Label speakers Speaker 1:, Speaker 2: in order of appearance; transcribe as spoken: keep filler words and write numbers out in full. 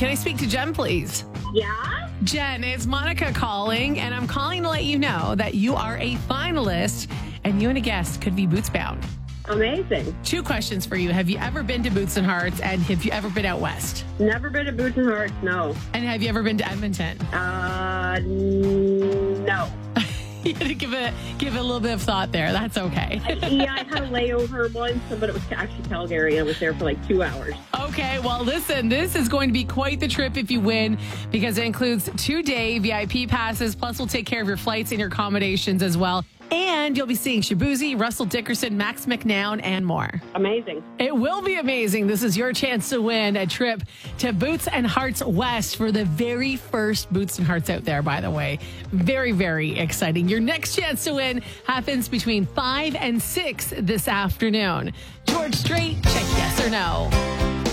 Speaker 1: Can I speak to Jen, please?
Speaker 2: Yeah?
Speaker 1: Jen, it's Monica calling, and I'm calling to let you know that you are a finalist, and you and a guest could be boots bound.
Speaker 2: Amazing.
Speaker 1: Two questions for you. Have you ever been to Boots and Hearts, and have you ever been out west?
Speaker 2: Never been to Boots and Hearts, no.
Speaker 1: And have you ever been to Edmonton?
Speaker 2: Uh, n- no.
Speaker 1: You had to give it, give it a little bit of thought there. That's okay.
Speaker 2: Yeah, I had a layover once, but it was actually Calgary. I was there for like two hours.
Speaker 1: Okay, well, listen, this is going to be quite the trip if you win, because it includes two-day V I P passes, plus we'll take care of your flights and your accommodations as well. And you'll be seeing Shabuzi, Russell Dickerson, Max McNown, and more.
Speaker 2: Amazing.
Speaker 1: It will be amazing. This is your chance to win a trip to Boots and Hearts West for the very first Boots and Hearts out there, by the way. Very, very exciting. Your next chance to win happens between five and six this afternoon. George Strait, check yes or no.